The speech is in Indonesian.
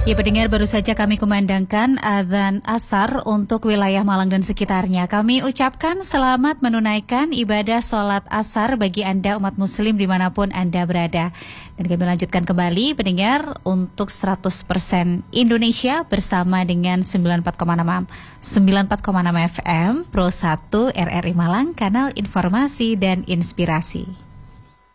Ya pendengar, baru saja kami kumandangkan adzan asar untuk wilayah Malang dan sekitarnya. Kami ucapkan selamat menunaikan ibadah sholat asar bagi Anda umat muslim dimanapun Anda berada. Dan kami lanjutkan kembali pendengar untuk 100% Indonesia bersama dengan 94,6 FM Pro 1 RRI Malang, kanal informasi dan inspirasi.